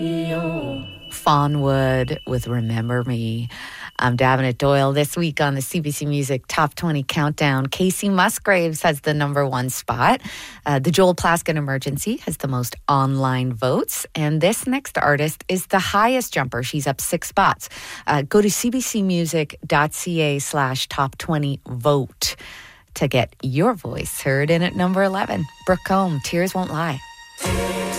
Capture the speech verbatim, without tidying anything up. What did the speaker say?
Fawnwood with Remember Me. I'm Davenant Doyle. This week on the C B C Music Top twenty Countdown, Casey Musgraves has the number one spot. Uh, the Joel Plaskett Emergency has the most online votes. And this next artist is the highest jumper. She's up six spots. Uh, go to cbcmusic.ca slash top 20 vote to get your voice heard in at number eleven. Brooke Combe, Tears Won't Lie.